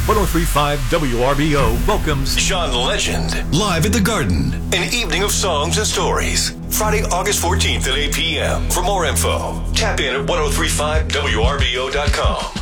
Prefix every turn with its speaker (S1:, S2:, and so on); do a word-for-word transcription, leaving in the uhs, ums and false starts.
S1: ten thirty-five W R B O welcomes
S2: John Legend, live at the Garden. An evening of songs and stories. Friday, August fourteenth at eight p.m. For more info, tap in at ten thirty-five W R B O dot com.